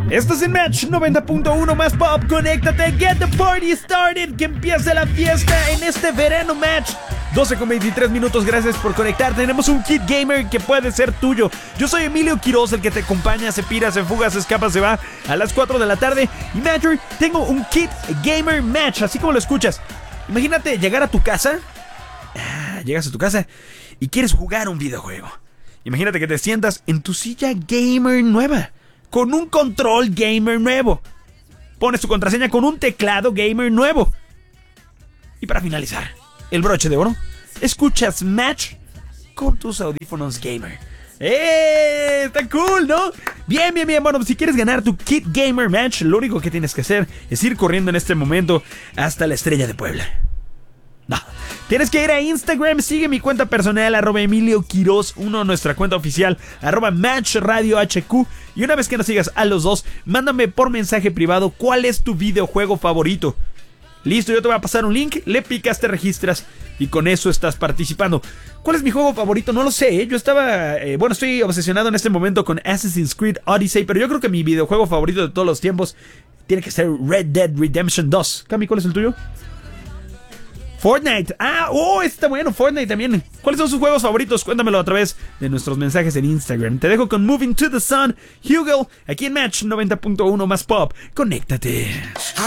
Esto es en Match 90.1 más pop. Conéctate, get the party started. Que empiece la fiesta en este verano Match. 12:23 gracias por conectar. Tenemos un kit gamer que puede ser tuyo. Yo soy Emilio Quiroz, el que te acompaña, se pira, se fuga, se escapa, se va a las 4 de la tarde. Y Matcher, tengo un kit gamer Match, así como lo escuchas. Imagínate llegar a tu casa. Llegas a tu casa y quieres jugar un videojuego. Imagínate que te sientas en tu silla gamer nueva, con un control gamer nuevo. Pones tu contraseña con un teclado gamer nuevo. Y para finalizar, el broche de oro, escuchas Match con tus audífonos gamer. Está cool, ¿no? Bien. Bueno, si quieres ganar tu kit gamer Match, lo único que tienes que hacer es ir corriendo en este momento hasta la Estrella de Puebla. No, tienes que ir a Instagram, sigue mi cuenta personal, @EmilioQuiroz1, nuestra cuenta oficial, @MatchRadioHQ. Y una vez que nos sigas a los dos, mándame por mensaje privado cuál es tu videojuego favorito. Listo, yo te voy a pasar un link, le picas, te registras y con eso estás participando. ¿Cuál es mi juego favorito? No lo sé, yo estaba... estoy obsesionado en este momento con Assassin's Creed Odyssey, pero yo creo que mi videojuego favorito de todos los tiempos tiene que ser Red Dead Redemption 2. Cami, ¿cuál es el tuyo? Fortnite. Está bueno, Fortnite también. ¿Cuáles son sus juegos favoritos? Cuéntamelo a través de nuestros mensajes en Instagram. Te dejo con Moving to the Sun, Hugel, aquí en Match 90.1 más pop. Conéctate.